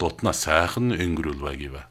дотна сайхан өнгөрүүлвэгэв.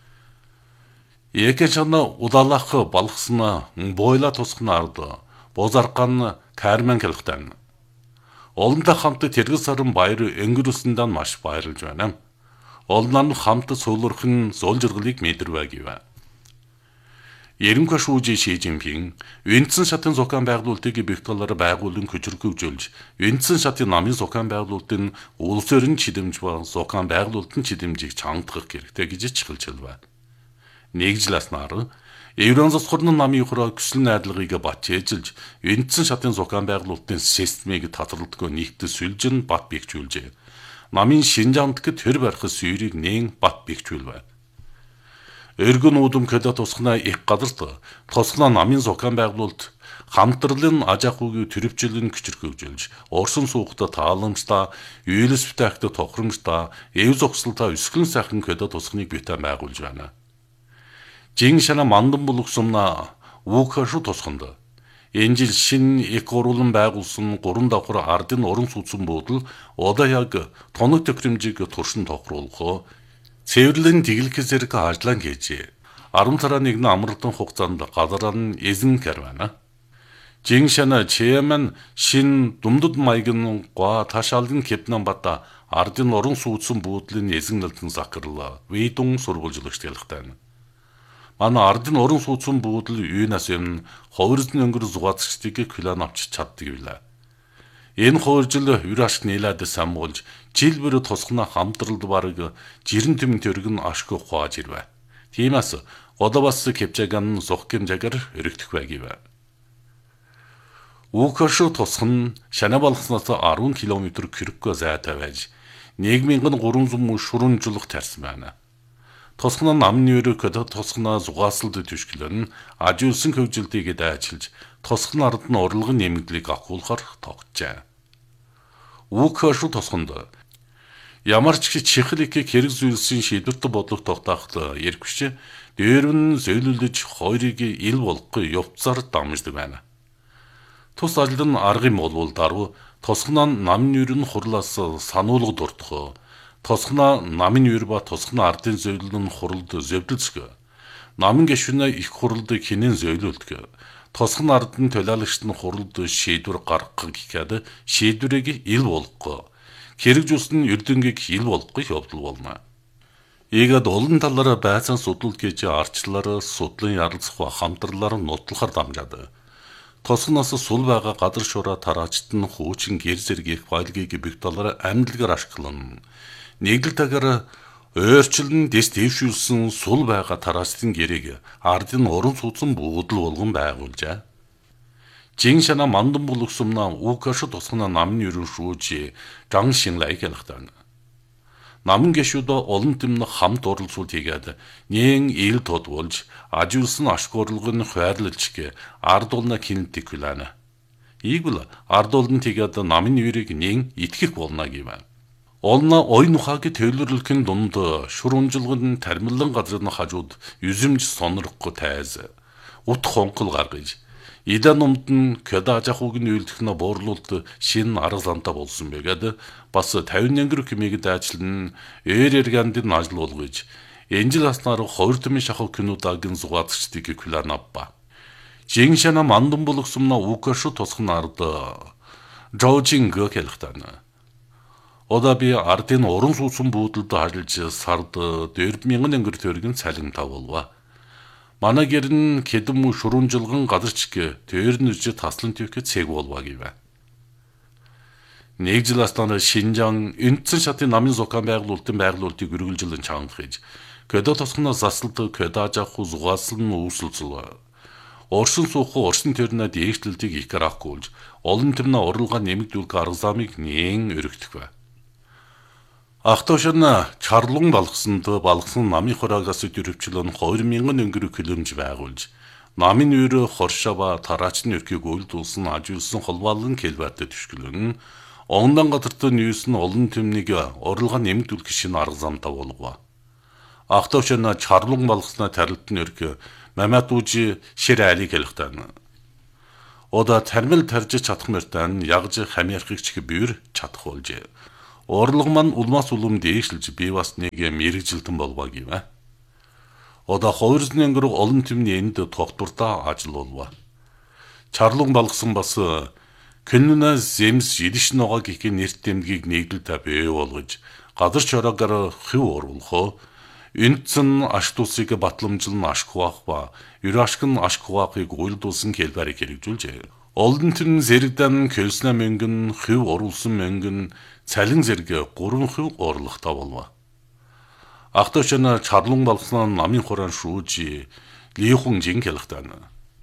Екэчана удалах балхсна бойла тусхна ард бозаркан кайрман келхтан. Олонтой хамт тэргэл сарын баяр өнгөрүүлсэндээ маш баярлж байна. Олон хамт суулрахын зул жаргалыг мэдэрвэгэв. Ерөнхий шүүжи Ши Жинпин Үндсэн шатын зохион байгуулалтыг бэлтгэлээр байгуулан хүчирхэгжүүлж, Үндсэн шатын намын зохион байгуулалтын улс орон чидэмж ба зохион байгуулалтын чидэмжийг чангадах хэрэгтэй гэж чихэлжэлвэ. Нэгжласнаар Еврон засварны намын хураа хүсэл найдлагыг батжээжилж, Үндсэн шатын зохион байгуулалтын системийг татварлагдгүй нийтэд сүлжин бат бэхжүүлжээ. Намын Шинжаандг төр барих сүйрийг нээн бат бэхжүүлвэ. Эргэн үүдэм көдө тусгана их гадарт тусгана намын зохион байгуулалт хамтралын ажаахуйг төрөвчлэн хүчирхэгжүүлж, орсон суухта тааламжтай, үйлс бүтээгт тохиромжтой, эв зогсолтой өсгөн сайхан көдө тусгныг битэн байгуулж байна. Жин шана мандан булгсумна уу카шу тусганд. Энэ жил шинэ их гурван байгуулсан 3 давхар ардын орон сууцсан буудал одоо яг тоног төхөөрөмжийг туршин тохируулах цэвэрлэн тэглэх зэрэг ажлаа хийжээ. 10 сарын 1-ний амралтын хугацаанд газар нь эзэн карвана. Жиншана чэймэн шин думдуд маягын га ташаалын кепнан бата ардын орон сууцсан буудлын эзэнэлтэн закрла вэдун сургуулжлагч ялхтайна. Манай ардын орон сууцсан буудал юунаас юм ховрзны өнгөр зугаацчдыг клан авч чаддаг билээ. Энэ хууржил юрашк нийлээд самуулж жилбэр тусгана хамтралд бараг жирэн төмөн төрг нь ашгүй хуаж ирвэ. Тиймээс годобас кепчаган зохкэмжагаар өргөдөх байгив. уу카шу тусган шана балхснаас 10 км киркко зайтай байж 1300 мөн шурунжуулах тарьсан байна. Тусгана намны өрөө көдө тусгана зугаасалд түшгэлэн ажиулсан хөвжилтийг дайчилж тусгана ард нь урлагын нэмэгдлийг авахулахар тогтжээ. уу카шу тусганд ямар ч чихэл их хэрэг зүйлсийн шийдвэрт бодлого тогтоохт эрхвч дээр нь зөөлөлж хоёрыг ил болохгүй явцаар дамждаг байна. Тус ажил нь аргын болвол даруй тусгана намны өрн хурлаас сануулга дурдах. Тусгана намын өр ба тусгана ардын зөөлөл нь хуралд зөвдөлцгөө. Намын гишүүнээ их хуралд хинэн зөөлөлдгөө. Тусгана ардын төлөөлөгчд нь хуралд шийдвэр гаргах гэхэд шийдвэрийг ил болохгүй. Хэрэгжүүлсэн нь эрдэнгийг ил болохгүй явдал болно. Ийгэд олон талаараа байцаан судлал гэж арчлаар судлын ярилцах ба хамтралаар нутлахар дамжаад. Тусганаас сул байгаа гадар шураа тараачд нь хуучин гэр зэрэг их байлгийг бих талаар амьдлагаар ашиглан. Нэглэлтэйгээр ойрчлон дэс дэвшүүлсэн сул байгаа тараачдын гэрийг ардын орон сууцсан буудал болгон байгуулжээ. Жиншана мандан булгсумна уу카шу тусгана намны өрөн шүүж Жан Шинлай хэлхтэн. Намын гişүүд олон төмн хамт оролцуулт хийгээд нээн ил тодволж ажиулсан ашгуурлыг нь хойрлолж ард улна кинтик хүлээнэ. Ийгвэл ард улн тэгээд намын үрийг нээн итгэх болно гэв. Олна ойн ухааг төлөрлөхийн дунд шурунжилгын тармиллан газрын хажууд юзэмж сонирхгүй тайз ут хонхол гаргаж идан умдн көдө ажахуг нь үйлдэх нь буурлуулт шин арга замтай болсон байгаад бас 50 нянгэр хэмээгд ажиллан эргандын ажил болгож энэ жил аснаар 20 төмөн шахав кинодагийн зугаацчдыг клан авба. Жиншана мандан булгсумна уу카шу тусгана ард жожинг хэлхтэн. Одоо би ардын орон сууцсан буудалд ажиллаж сард 4000 өнгөр төгрөгийн цалин тавуулва. Манай гэрн кэдэм шурунжилган гадарчг тэр нүж таслан төвхөд цэг болва гэв. Нэг жил аснаар Шинжаан Үндсэн шатын намын зохион байгуулалтын байгуулалтыг үргэлжлэн чангах гэж көдө тусгана засалд көдө ажааху зугаасан үүсэлцэл. Оршин суух оршин төрнө дээшлэлтийг их гаргахгүйж олон төмнө уралга нэмэгдүүлэх арга замыг нээн өргөдөх бай. Ахтошин чарлун балгсан намын хураагаас төрөвчлөн 2000 өнгөр киломж байгуулж намын өрөө хоршава тараачны өрхийг үйлдүүлсэн ажиулсан холбоолын келбатд түшгэлэн ондан гадарт ньюс нь олон төмнийг уралга нэмэгдүүлэх шинэ арга замтай болгов. Ахтошин чарлун балгсна тарилтны өрх Маматужи Ширалиг хэлхтэн. Ода тармил тарж чадах мөртэн ягж хамиархыг чих бүүр чадах болжээ. Орлого маань улмаас улам дээшлж би бас нэг мэрэгжилтэн болбоо гэвэ. Одоо 200 олон түмний энд тогтвортой ажил болбоо. Чарлуун болгосон бас Кэннэ земс жидиш ногоо гэх нэрт тэмдгийг нэгдэл та бий болгож газар чороогаар хэв оруулах. Үндсэн аш тусыг батламжлан ашиг хуваах ба юрашг нь ашиг хуваахыг уйлдуулсан хэлбэрийг хэрэгжүүлжээ. Олон түмэн зэрэгдэн кэлснэ мөнгөн хэв оруулсан мөнгөн цалин зэрэг 3% орлоготой болов. Ахтошна чарлуун болгосноо намын хураан шүүж лихун жин хэлхтана.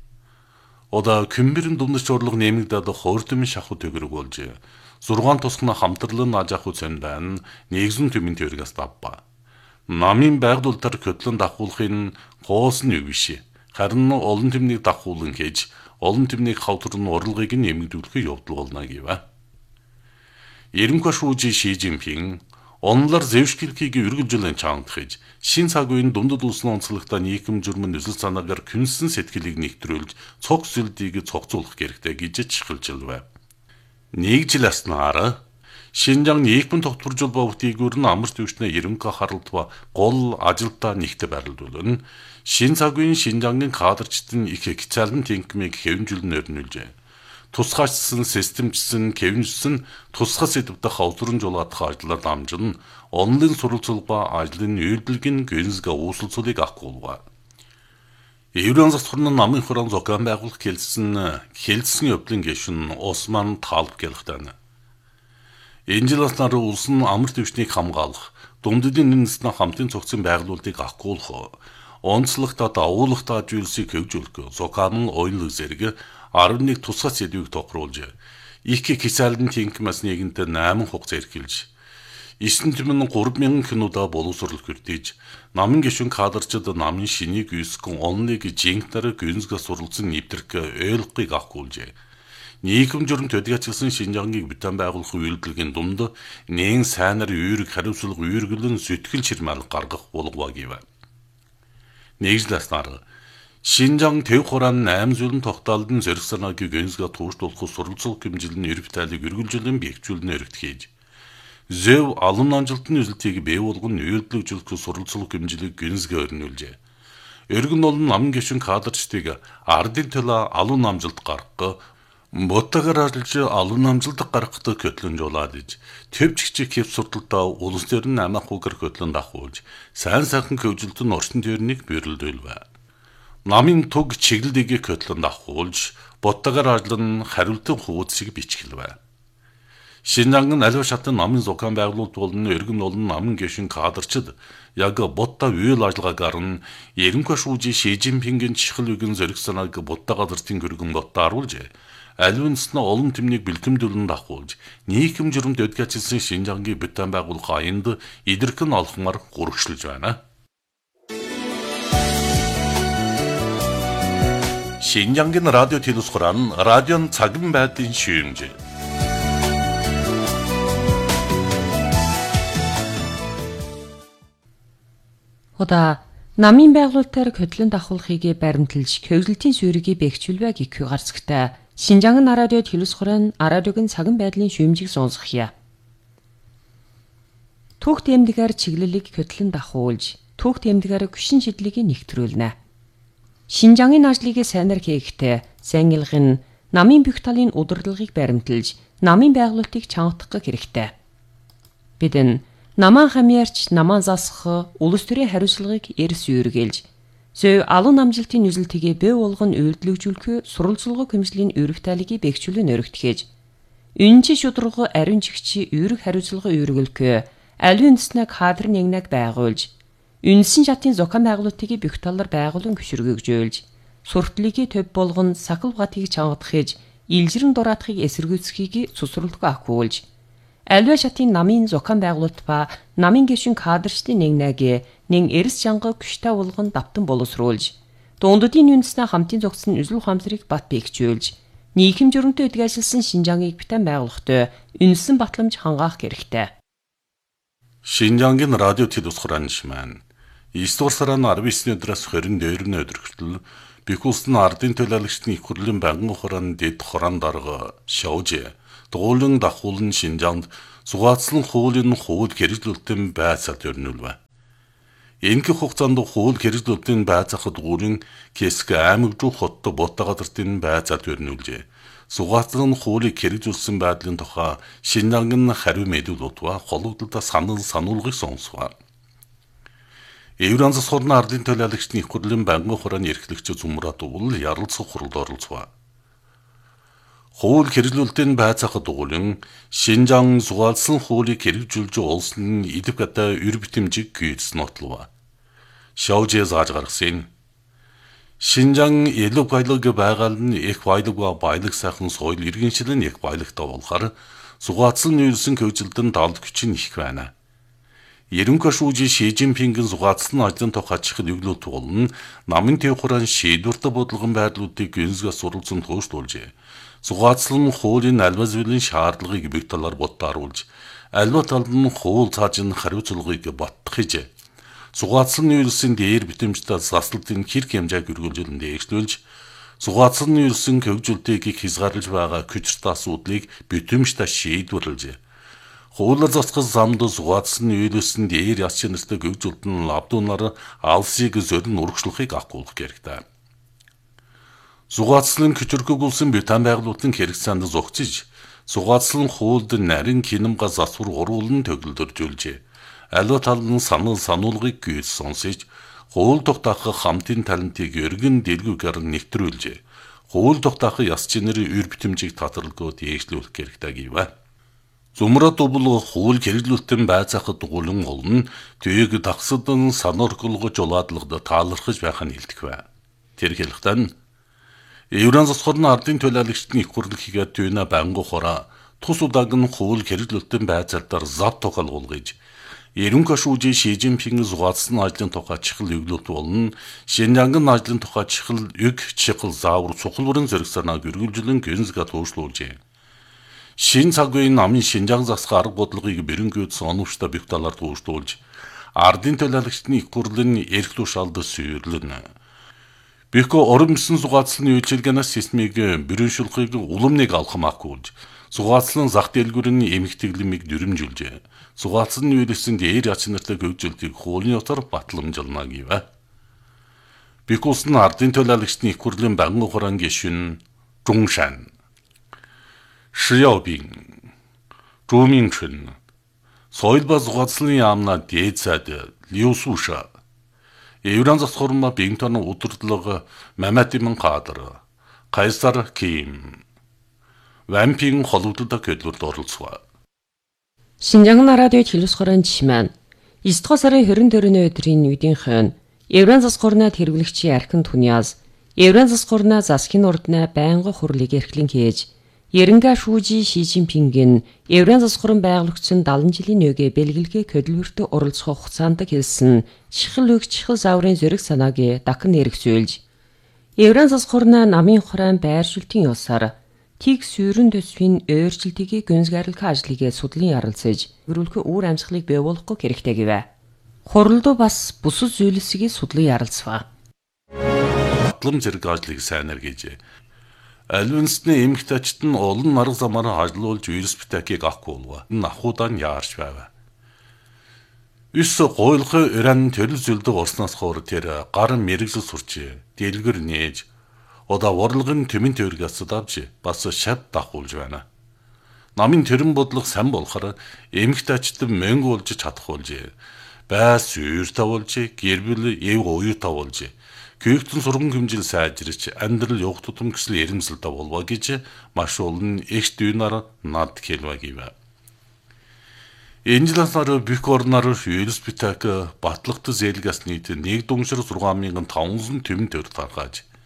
Одоо Кэмбэрийн дундаж орлого нэмэгдээд 20 түмэн шахуу төгрөг болж 6 тусгана хамтралын аж ахуй зэн байна 1 түмэн төгрөгөөс давба. Намын байгуулалтаар хөтлөн давхуулахын гоос нь юу биш. Харин олон түмнийг давхуулан хийж олон түмнийг хавтрын урлагийг нэмэгдүүлэхэд явдал болно гэвэ. Ерөнхий шүүж Ши Жинпин онлоор зэвшгэлхийг үргэлжлэн чамдахж шин цаг үеийн дундад улсын онцлогтой нийгэм журмын өсөл санаагаар күнсэн сэтгэлийг нэгтрүүлж цог сүлдийг цогцуулах хэрэгтэй гэж чихэлжилвэ. Нэг жил аснаар Шинжаан нийгмийн тогтворжул бовтигүүр нь амар төвчнээ ерөнхий харалт ба гол ажилдаа нэгт байрлуулна. Шин цаг үеийн Шинжаангийн кадрчдын их хязгаарлан тэнхимийг хэвнжүүлэн өрнүүлжээ. Тусгайчсан, системчсэн, кэвнжсэн тусгай сэдвдэ хавдрын жуулгадах ажлаар дамжин онлайн сурвалжлал ба ажлын үйлдэлгийн гэнзга үүсэлцүүлийг авахгүй. Еврон засварны намын хураан зохион байгуулах хэлсэн явдлын гишүүн Осман Талб гэлхтэн. Энэ жил аснаар улсын амар төвчнийг хамгаалах, дундадын үндэстний хамтын цогцын байгуулалтыг авахгүйх, онцлогтой давуулгатай зүйлсийг хөгжүүлэх, зохион ойлог зэрэг 11 тусгай сэдвийг тохируулж, их хязгаарлан тэнхимээс нэгэнтээ 8 хугацаа эрхэлж, 9 түмэн 3000 кинодаа боловсрол хүртэж, намын гишүүн кадрчид намын шинийг үйсгэн онлыг жинхнэр гүнзгэ суралцсан нэвтрэх ойлгохыг авахгүйжээ. Нийгэм журам төдийгчилсэн Шинжаангийг бүтээн байгуулах үйлдэлгийн дунд нэгэн сайнар үүрэг хариуцлага үүргэлэн зүтгэл чирмэл гаргах болгоо гэвэ. Нэгжлэснаар Шинжаан төв хураан 8 зүйлэн тогтоолдон зэрэг санааг гэнзгээ туушдуулах суралцлага хэмжилэн эрх тайлыг үргэлжлэн биегчүүлэн өргөтгийж зөв алан амжилтны үзэлтийг бий болгон үйлдэлжүүлэх суралцлага хэмжилийг гэнзгээ өрнүүлжээ. Өргөн бол намын гишүүн кадрчдыг ардын төлөө алан амжилт гаргах Боттагаар ажиллаж алан амжилт гаргахад хөтлөнжуулаад иж төвчгчиг хэв сурталтаа улс төрийн 8%-аар хөтлөн давхуулж сайн сайхан хөгжилтөн орчин тойрныг бэрэлдүүлвэ. Намын туг чиглэлийг хөтлөн давхуулж боттагаар ажиллан хариултын хуудсыг бичгэлвэ. Шинжаан аливаа шатны намын зохион байгуулалт болон өргөн олон намын гишүүн кадрчид яг ботта үйл ажиллагаагаар нь ерөнхий шүүж Ши Жинпингийн чихэл үгэн зориг санааг ботта газартын хөргөн боттоо аруулж Альвинснаа олон түмнийг бэлгэмдүүлэн давхуулж, нийгэм журам төдийгчилсэн Шинжаангийн бүтээн байгуулах аянд идэрхэн олхмаар гурвшилж байна. Шинжаангийн радио телевиз хураан радион цагын байдлын шүүмж. Одоо намын байгуулалтаар хөтлөн давхуулахыг баримталж, хөгжилтийн суурийг бэхжүүлвэ гэх гарцагтай Шинжаан радио телевиз хураан радиогийн цаган байдлын шүүмжийг сонсгоё. Түүх тэмдгээр чиглэлийг хөтлөн давхуулж, түүх тэмдгээр гүшин шидлийг нэгтрүүлнэ. Шинжаангийн ажлыг сайнаар хийхдээ сайн илгэн намын бүх талын удирдлагыг баримталж, намын байгуулалтыг чангатгах хэрэгтэй. Бид энэ намаа хамьяарч, намаа засах улс төрийн хариуцлагыг эрс үүргээлж, зөв алан амжилтын үзэлтийг бий болгон үйлдэлжүүлэх сурвалжлага хэмжлийн үүрэг тайлыг бэхжүүлэн өргөтгөөж, үнэнчи шударга ариун чигчи үүрэг хариуцлага үүргэлэх аливаа үндэснээ кадр нэгнэг байгуулж, үндсэн шатын зохион байгуулалтыг бүх талаар байгуулан гүширгэгжүүлж, суртлыг төв болгон сахал гатыг чангатгахж, илжирэн дураатхыг эсэргүүцхийг цусралдгүй авахгүйж, аливаа шатын намын зохион байгуулалт ба намын гишүүн кадрчдын нэгнэг нэн эрс чанга гүштэй болгон давтан боловсруулж, дундадын үндэснээ хамтын зогссон үзэл ухаамсарыг бат бэхжүүлж, нийгэм журамтай өдгөөжилсэн Шинжаангийг бүтээн байгуулахдаа үндэсэн батламж хангаах хэрэгтэй. Шинжаангийн радио телевиз хураан маань 9 дугаар сарын 19-ний өдрөөс 22-ны өдөр хүртэл бүх улсын ардын төлөөлөгчдийн их хурлын байнгын хурааны дэд хураан дарга шоуж дугуйлан дахуулан Шинжаанд зугаацлан хуулийн хууль хэрэгжүүлэлтийн байцаалт өрнүүлвэ. Энэхүү хугацаанд хууль хэрэгжүүлэлтийн байцаахад дугуйлан Кэск аймагжуу хотто Ботагадартын байцаалт өрнүүлжээ. Зугаацлан хуулийг хэрэгжүүлсэн байдлын тухай Шинжаангийн хариу мэдүүлэлт와 холбогдлоо сануулгыг сонсгоо. Евран засгийн ардын төлөөлөгчдийн их хурлын байнгын хурааны эрхлэгч Зумрат бол ярилцах хуралд оролцов. Хууль хэрэгжүүлэлтийн байцаахад дугуйлан Шинжаан зугаалсан хуулийг хэрэгжүүлж улс нь идэвхтэй өр битэмжиг гүйцэс нотлов. Шаужээ зааж гаргасан. Шинжаан элэг баялаг байгаал нь их баялаг과 баялаг сайхан соёл иргэншил нь их баялагтай болохоор зугаацсан үйлсэн хөгжилтөнд давлт хүч нь их байна. Ерөнхий шүүжийн Ши Жинпингийн зугаацсан ажлын тухай чихэл өглөө туулна намын төв хураан шийдвэртэй бодлогон байдлуудыг гүнзгээс суралцсан тууштуулжээ. Зугаацлан хуулийн альва зүйлийн шаардлагыг бэг талаар бодтааруулж, альва талд нь хууль цаажин хариуцлагыг боттох хийжээ. Зугаацлан үйлсэн дээр битэмжтэй заслалтын хэрэг хэмжээг өргөлжүүлэн дээшлүүлж, зугаацлан үйлсэн хөгжилтийг хязгаарлаж байгаа хүчтэй асуудлыг битэмжтэй шийдвэрлэжээ. Хуулиар засгах замд зугаацсан үйлсэн дээр яс чинэртэй хөгжилтэн лавдуунаар алсыг зөрн урагшлахыг ахгүйх хэрэгтэй. Зугаацлан küçülгүүлсэн бетан байгуулалтын хэрэгцээнд зогцож, зугаацлан хуульд нарийн кинемга засвар уруулан төгөлдөржүүлжээ. Аливаа тал нь сануулгыг гүйж сонсож, хууль тогтоох хамтын талантыг өргөн дэлгүүгээр нэвтрүүлжээ. Хууль тогтоох яс чинэрийн өр битэмжийг татварлгүй дээшлүүлэх хэрэгтэй гэвэ. Зумрат бол хууль хэрэгжүүлэлтийн байцаахад дугуйлан олно түйг дагсадан санаархуулгаж уладлагад таалархаж байх нь хэлдэг. Тэр хэлэхдээ Евран засгийн ардын төлөөлөгчдийн их хурл хийгээд түйнэ байнгын хураа тус удааг нь хууль хэрэгжүүлэлтийн байцаалтаар зав тухайлгуулгаж ерөнхий шүүжийн Ши Жинпингийн зугаацсан ажлын тухай чихэл өглөөт болно. Шинжаангийн ажлын тухай чихэл өг чихэл заавар цухалбарын зэрэг санааг өргөлжлөн гүнзгээ туушруулжээ. Шин цаг үеийн намын Шинжаан засгийн арга бодлогыг бэрэнгээд соновчтой бих талаар туушруулж, ардын төлөөлөгчдийн их хурлын эрх тушаалд сүйрлэн. Бихко оромсон зугаацлын үйлчилгээнээс системийг бэрэншүүлэхийг улам нэг алхамаахгүйж, зугаацлан зах дэлгүүрийн эмэгтэглэмийг дүрмжүүлжээ. Зугаацлын үйлсэн дээр яч нартай хөгжилтийг хуулийн утгаар батламжуулна гэвэ. Бихкос нь ардын төлөөлөгчдийн их хурлын байнгын хураан гишүүн Зунгшан, Ши Яобин, Зу Минчэн, соёл ба зугаацлын яамна дээд сайд Лю Суша, Евран засгийн бинтон удирдлага Маматимэн Кадр, Кайсар Ким, Вампин холбогддог хөтөлбөрт оролцов. Шинжаан радиод хэлүүлсгэрэн жишмэн 9 сарын 22-ны өдрийн үдийнхэн Евран засгуурнаа хэрэглэгчийн архин түниас Евран засгуурнаа засгийн урднаа байнгын хурлыг эрхлэн хийж Ерөнхий шүүжийн Ши Жинпингийн Евран засгуурын байгуулагчсан 70 жилийн нөөгээ бэлгэлгээ хөдөлгөөртө оролцох хугацаанд хэлсэн чихэл өг чихэл заврын зэрэг санааг дахин нэрэгцүүлж Евран засгуурнаа намын хураан байршилтын ёсоор тийг сүйрэн төсвийн өөрчлөлтийг гүнзгийрлэх ажлыг судлан ярилцаж, өрүүлэх үр амьсгалыг бий болгох хэрэгтэй гэвэ. Хуралд бас бусад зүйлсийг судлан ярилцваа. Батлам зэрэг ажлыг сайнаар гэжээ. Альвинсны эмгтээчд нь олон арга замаар ажиллуулж вирус битакийг авахгүй болов. Нахуудаа нь яарч байв. Ис гойлхой Иран төрөл зүйлдэг орсноос хоор тэр гар мэрэгжил сурчээ. Дэлгэр нээж Ода урлагын төмөн төвөргөөс давж бас шав дахуулж байна. Намын төрөн бодлого сайн болохоор эмгтээчд мөнгө олж чадах болж, байс үйртэй болж, гэр бүл эв уюутай болж, көөгтөн сургам хэмжил сайжирч, амьдрал явах тутам гэсэл эрэмсэлтэй болвоо гэж маш олон эгч дүүнаар над хэлвэ гэвэ. Энэ жилээр бүх орноор вирус битак батлагт зээлгээс нийт 1,6,500 төмөн төр таргаж